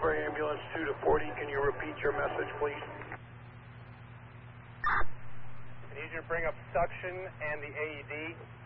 for ambulance 2 to 40. Can you repeat your message, please? I need you to bring up suction and the AED.